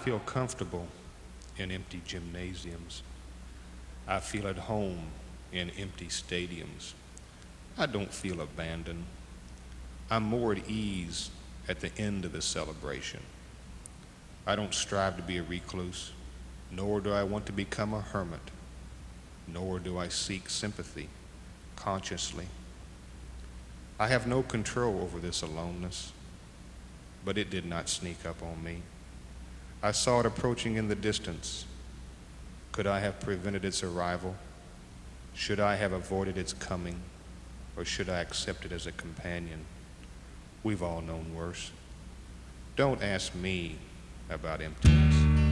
feel comfortable in empty gymnasiums. I feel at home in empty stadiums. I don't feel abandoned. I'm more at ease at the end of the celebration. I don't strive to be a recluse, nor do I want to become a hermit, nor do I seek sympathy consciously. I have no control over this aloneness, but it did not sneak up on me. I saw it approaching in the distance. Could I have prevented its arrival? Should I have avoided its coming? Or should I accept it as a companion? We've all known worse. Don't ask me about emptiness.